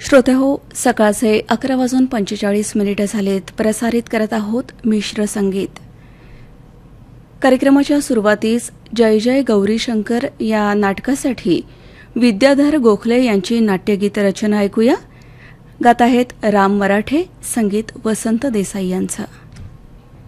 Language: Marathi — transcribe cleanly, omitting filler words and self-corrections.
श्रोतेहो, सकाळचे 11:45 झालेत. प्रसारित करत आहोत मिश्र संगीत. कार्यक्रमाच्या सुरुवातीस जय जय गौरीशंकर या नाटकासाठी विद्याधर गोखले यांची नाट्यगीत रचना ऐकूया. गात आहेत राम मराठे, संगीत वसंत देसाई यांचं.